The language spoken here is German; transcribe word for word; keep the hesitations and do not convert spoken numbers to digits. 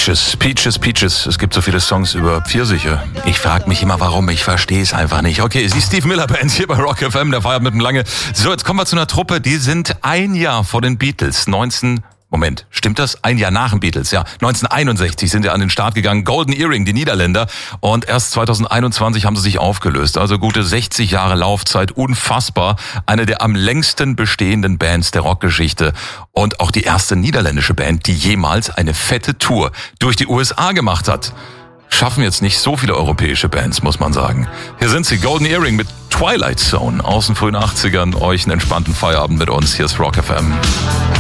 Peaches, Peaches, Peaches. Es gibt so viele Songs über Pfirsiche. Ich frage mich immer, warum. Ich verstehe es einfach nicht. Okay, es ist die Steve Miller Band hier bei Rock F M. Der feiert mit dem Lange. So, jetzt kommen wir zu einer Truppe. Die sind ein Jahr vor den Beatles. neunzehn Moment, stimmt das? Ein Jahr nach den Beatles, ja. neunzehnhunderteinundsechzig sind ja an den Start gegangen. Golden Earring, die Niederländer. Und erst zweitausendeinundzwanzig haben sie sich aufgelöst. Also gute sechzig Jahre Laufzeit. Unfassbar. Eine der am längsten bestehenden Bands der Rockgeschichte. Und auch die erste niederländische Band, die jemals eine fette Tour durch die U S A gemacht hat. Schaffen jetzt nicht so viele europäische Bands, muss man sagen. Hier sind sie, Golden Earring mit Twilight Zone aus den frühen achtzigern. Euch einen entspannten Feierabend mit uns. Hier ist Rock F M.